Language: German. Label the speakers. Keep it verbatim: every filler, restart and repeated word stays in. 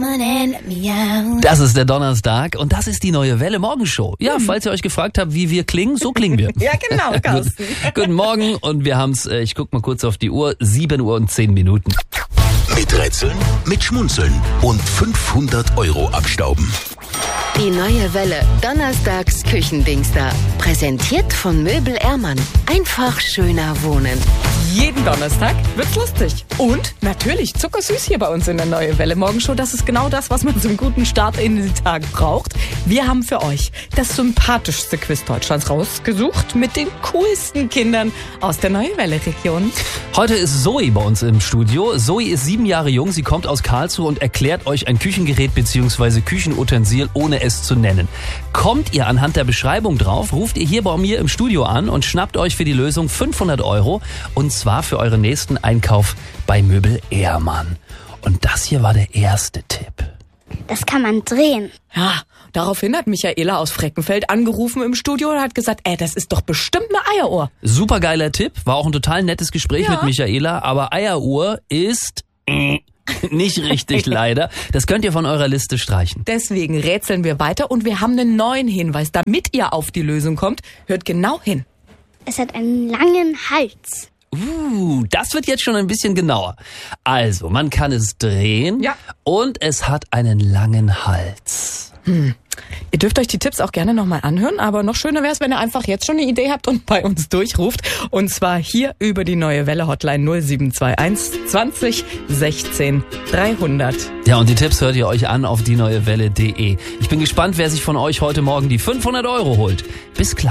Speaker 1: Das ist der Donnerstag und das ist die neue Welle Morgenshow. Ja, hm. falls ihr euch gefragt habt, wie wir klingen, so klingen wir.
Speaker 2: Ja, genau, Carsten.
Speaker 1: Gut, guten Morgen und wir haben's, äh, ich guck mal kurz auf die Uhr, sieben Uhr und zehn Minuten.
Speaker 3: Mit Rätseln, mit Schmunzeln und fünfhundert Euro abstauben.
Speaker 4: Die neue Welle, Donnerstags Küchendienster. Präsentiert von Möbel Ehrmann. Einfach schöner wohnen.
Speaker 2: Jeden Donnerstag wird's lustig. Und natürlich zuckersüß hier bei uns in der neue Welle Morgenshow. Das ist genau das, was man zum guten Start in den Tag braucht. Wir haben für euch das sympathischste Quiz Deutschlands rausgesucht mit den coolsten Kindern aus der neue Welle Region.
Speaker 1: Heute ist Zoe bei uns im Studio. Zoe ist sieben Jahre jung, sie kommt aus Karlsruhe und erklärt euch ein Küchengerät bzw. Küchenutensil, ohne es zu nennen. Kommt ihr anhand der Beschreibung drauf, ruft ihr hier bei mir im Studio an und schnappt euch für die Lösung fünfhundert Euro und zwar für euren nächsten Einkauf bei Möbel Ehrmann. Und das hier war der erste Tipp.
Speaker 5: Das kann man drehen.
Speaker 2: Ja, daraufhin hat Michaela aus Freckenfeld angerufen im Studio und hat gesagt, ey, das ist doch bestimmt eine Eieruhr.
Speaker 1: Supergeiler Tipp, war auch ein total nettes Gespräch
Speaker 2: Ja.
Speaker 1: mit Michaela, aber Eieruhr ist äh, nicht richtig leider. Das könnt ihr von eurer Liste streichen.
Speaker 2: Deswegen rätseln wir weiter und wir haben einen neuen Hinweis. Damit ihr auf die Lösung kommt, hört genau hin.
Speaker 5: Es hat einen langen Hals.
Speaker 1: Uh, das wird jetzt schon ein bisschen genauer. Also, man kann es drehen
Speaker 2: Ja.
Speaker 1: und es hat einen langen Hals.
Speaker 2: Hm. Ihr dürft euch die Tipps auch gerne nochmal anhören, aber noch schöner wäre es, wenn ihr einfach jetzt schon eine Idee habt und bei uns durchruft. Und zwar hier über die neue Welle Hotline null sieben zwei eins zwanzig sechzehn dreihundert.
Speaker 1: Ja, und die Tipps hört ihr euch an auf die neue Welle punkt de. Ich bin gespannt, wer sich von euch heute Morgen die fünfhundert Euro holt. Bis gleich.